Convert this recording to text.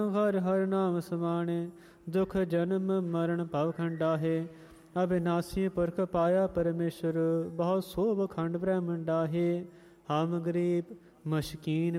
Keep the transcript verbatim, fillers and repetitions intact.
ਹਰ ਹਰ ਨਾਮ ਸਮਾਣੇ, ਦੁਖ ਜਨਮ ਮਰਨ ਭਵ ਖੰਡਾਹੇ। ਅਬਿਨਾਸੀ ਪੁਰਖ ਪਾਇਆ ਪਰਮੇਸ਼ਰ, ਬਹੁਤ ਸੋਭ ਖੰਡ ਬ੍ਰਹਮੰਡ ਡਾਹੇ। ਹਮ ਗਰੀਬ ਮਸ਼ਕੀਨ